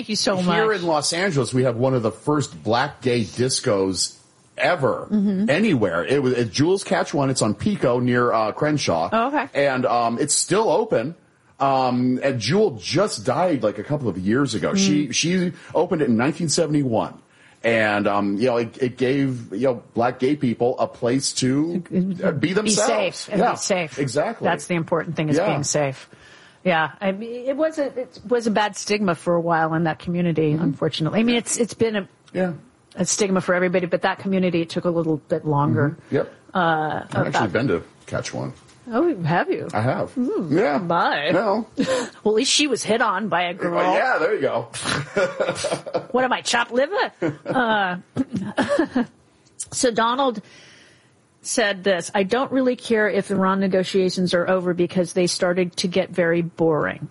Thank you so much. Here in Los Angeles, we have one of the first black gay discos ever anywhere. It was at Jules Catch One. It's on Pico near Crenshaw. Oh, okay. And it's still open. And Jewel just died like a couple of years ago. She opened it in 1971. And, it gave, black gay people a place to be themselves. Be safe. Exactly. That's the important thing, is being safe. Yeah. I mean, it was a bad stigma for a while in that community, unfortunately. I mean, it's been a stigma for everybody, but that community, it took a little bit longer. Yep. I've actually been to Catch One. Oh, have you? I have. Yeah. Bye. No. Well, at least she was hit on by a girl. Yeah, there you go. What am I, chopped liver? So Donald said this: I don't really care if Iran negotiations are over because they started to get very boring.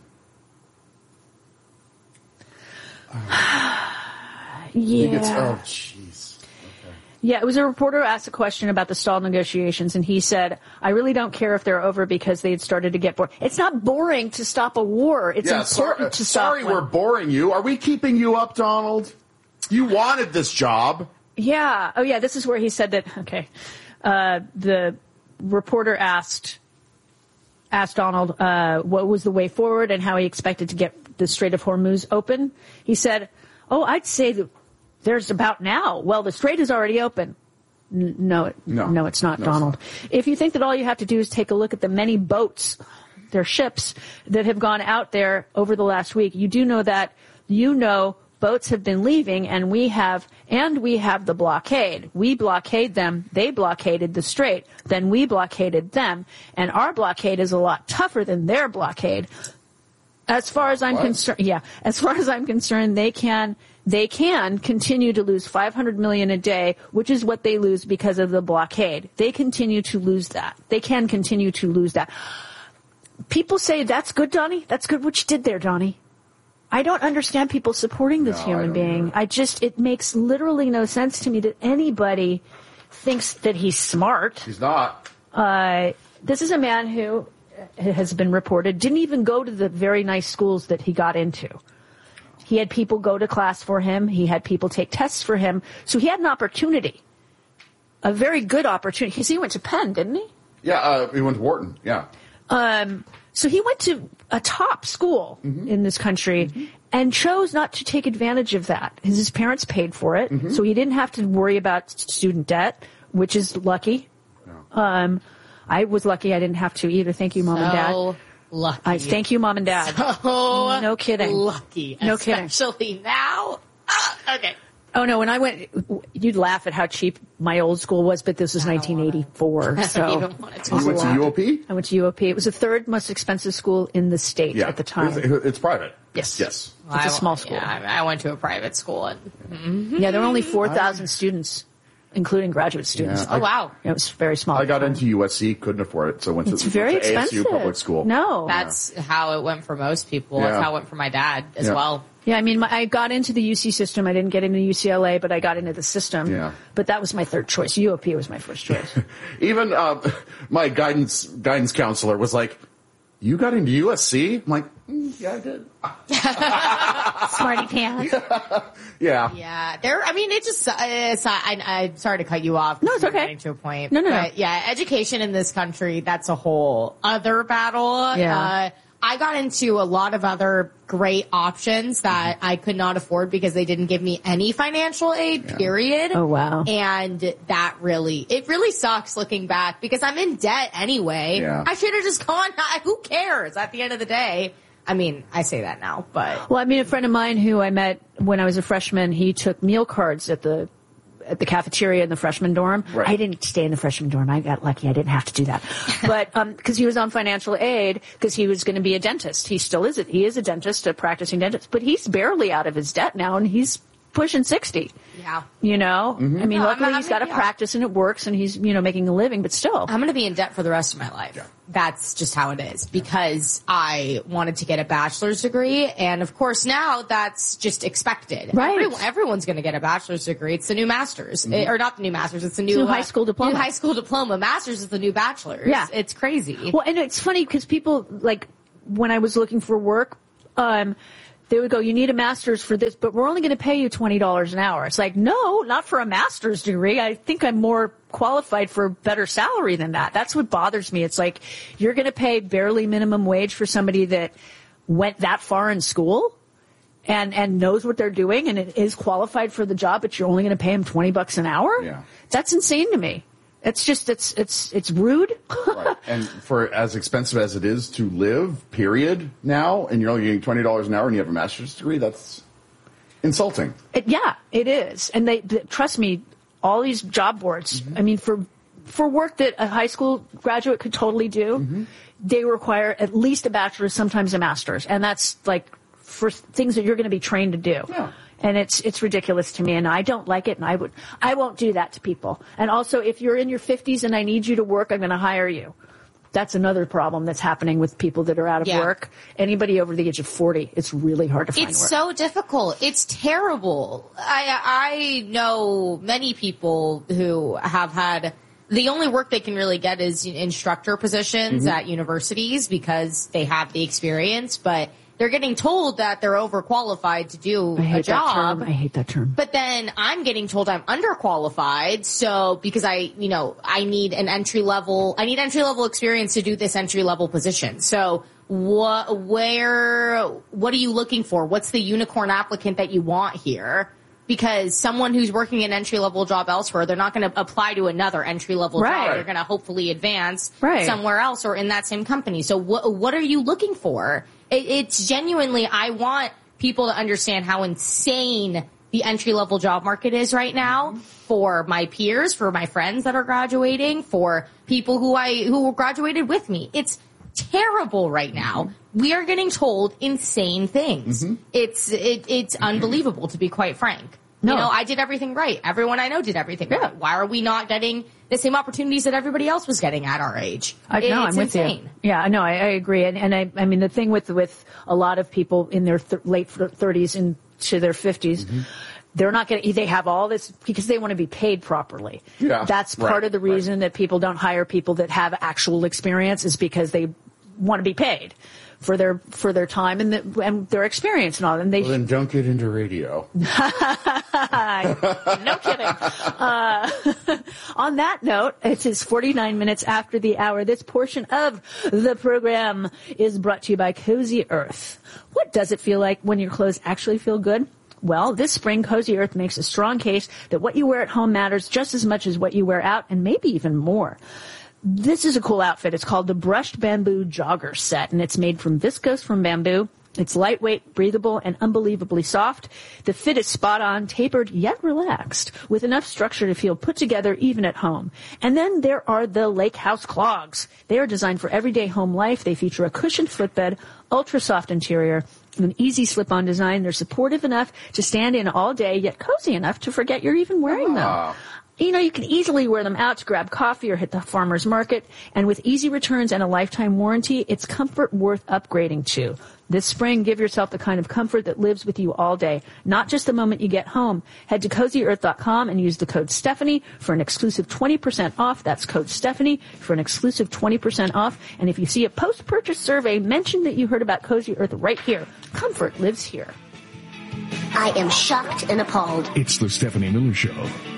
Oh, jeez. Okay. Yeah, it was a reporter who asked a question about the stalled negotiations, and he said, I really don't care if they're over because they had started to get bored. It's not boring to stop a war. It's important to stop Sorry we're boring you. Are we keeping you up, Donald? You wanted this job. Yeah. Oh, yeah, this is where he said that, okay. The reporter asked Donald what was the way forward and how he expected to get the Strait of Hormuz open. He said, I'd say that there's about now. Well, the strait is already open. No, it's not, Donald. If you think that all you have to do is take a look at the many boats, their ships, that have gone out there over the last week, you do know that, boats have been leaving, and we have the blockade. We blockade them. They blockaded the strait. Then we blockaded them. And our blockade is a lot tougher than their blockade. As far as I'm concerned, they can continue to lose $500 million a day, which is what they lose because of the blockade. They continue to lose that. They can continue to lose that. People say, that's good, Donnie. That's good what you did there, Donnie. I don't understand people supporting this human being. It makes literally no sense to me that anybody thinks that he's smart. He's not. This is a man who has been reported didn't even go to the very nice schools that he got into. He had people go to class for him. He had people take tests for him. So he had an opportunity, a very good opportunity. Because he went to Penn, didn't he? Yeah, he went to Wharton, yeah. So he went to a top school in this country and chose not to take advantage of that. His parents paid for it, so he didn't have to worry about student debt, which is lucky. No. I was lucky I didn't have to either. Thank you, Mom and Dad. Lucky. Thank you, Mom and Dad. So no kidding. Lucky. No kidding. Especially now. Okay. Oh, no, when I went, you'd laugh at how cheap my old school was, but this was 1984. So you went to UOP? I went to UOP. It was the third most expensive school in the state at the time. It's private. Yes. Yes. It's a small school. Yeah, I went to a private school. Yeah, there were only 4,000 students, including graduate students. Yeah, wow. It was very small. I got into USC, couldn't afford it, so went to expensive. ASU public school. No. That's how it went for most people. That's how it went for my dad as well. Yeah, I mean, I got into the UC system. I didn't get into UCLA, but I got into the system. Yeah. But that was my third choice. UOP was my first choice. Even my guidance counselor was like, "You got into USC?" I'm like, "Yeah, I did." Smarty pants. Yeah. Yeah. I'm sorry to cut you off. No, it's okay. Getting to a point. No. Yeah, education in this country, that's a whole other battle. Yeah. I got into a lot of other great options that I could not afford because they didn't give me any financial aid, period. Oh, wow. And it really sucks looking back because I'm in debt anyway. Yeah. I should have just gone, who cares at the end of the day? I mean, I say that now, but. Well, I mean, a friend of mine who I met when I was a freshman, he took meal cards at the cafeteria in the freshman dorm. Right. I didn't stay in the freshman dorm. I got lucky. I didn't have to do that. But, cause he was on financial aid because he was going to be a dentist. He still is he is a dentist, a practicing dentist, but he's barely out of his debt now and he's pushing 60. Yeah. You know? I mean, luckily he's got a practice and it works and he's, making a living, but still. I'm going to be in debt for the rest of my life. Yeah. That's just how it is because I wanted to get a bachelor's degree and of course now that's just expected. Right. Everyone's going to get a bachelor's degree. It's the new master's. Or not the new master's. It's the new high school diploma. New high school diploma. Master's is the new bachelor's. Yeah. It's crazy. Well, and it's funny because people, like, when I was looking for work, they would go, you need a master's for this, but we're only going to pay you $20 an hour. It's like, no, not for a master's degree. I think I'm more qualified for a better salary than that. That's what bothers me. It's like, you're going to pay barely minimum wage for somebody that went that far in school and knows what they're doing and is qualified for the job, but you're only going to pay them $20 an hour? Yeah. That's insane to me. It's just, it's rude. Right. And for as expensive as it is to live, period, now, and you're only getting $20 an hour and you have a master's degree, that's insulting. Yeah, it is. And they trust me, all these job boards, I mean, for work that a high school graduate could totally do, they require at least a bachelor's, sometimes a master's. And that's like for things that you're going to be trained to do. Yeah. And it's ridiculous to me, and I don't like it, and I won't do that to people. And also, if you're in your 50s and I need you to work, I'm going to hire you. That's another problem that's happening with people that are out of work. Anybody over the age of 40, it's really hard to find work. It's so difficult. It's terrible. I know many people who have had the only work they can really get is instructor positions at universities because they have the experience, but they're getting told that they're overqualified to do a job. I hate that term. But then I'm getting told I'm underqualified. So because I need entry level experience to do this entry level position. So what are you looking for? What's the unicorn applicant that you want here? Because someone who's working an entry-level job elsewhere, they're not going to apply to another entry-level job. They're going to hopefully advance somewhere else or in that same company. So what are you looking for? It's genuinely, I want people to understand how insane the entry-level job market is right now for my peers, for my friends that are graduating, for people who graduated with me. It's terrible right now. We are getting told insane things. It's unbelievable, to be quite frank. No. I did everything right. Everyone I know did everything right. Why are we not getting the same opportunities that everybody else was getting at our age? I'm with you. Yeah, no, I agree. And I mean, the thing with a lot of people in their late 30s into their 50s, they're not going to, they have all this because they want to be paid properly. Yeah. That's part of the reason that people don't hire people that have actual experience is because they want to be paid for their time and their experience and all. And then don't get into radio. No kidding. On that note, it is 49 minutes after the hour. This portion of the program is brought to you by Cozy Earth. What does it feel like when your clothes actually feel good? Well, this spring, Cozy Earth makes a strong case that what you wear at home matters just as much as what you wear out, and maybe even more. This is a cool outfit. It's called the Brushed Bamboo Jogger Set, and it's made from viscose from bamboo. It's lightweight, breathable, and unbelievably soft. The fit is spot on, tapered, yet relaxed, with enough structure to feel put together even at home. And then there are the Lake House Clogs. They are designed for everyday home life. They feature a cushioned footbed, ultra-soft interior, an easy slip-on design. They're supportive enough to stand in all day, yet cozy enough to forget you're even wearing them. You can easily wear them out to grab coffee or hit the farmer's market. And with easy returns and a lifetime warranty, it's comfort worth upgrading to. This spring, give yourself the kind of comfort that lives with you all day, not just the moment you get home. Head to CozyEarth.com and use the code Stephanie for an exclusive 20% off. That's code Stephanie for an exclusive 20% off. And if you see a post-purchase survey, mention that you heard about Cozy Earth right here. Comfort lives here. I am shocked and appalled. It's the Stephanie Miller Show.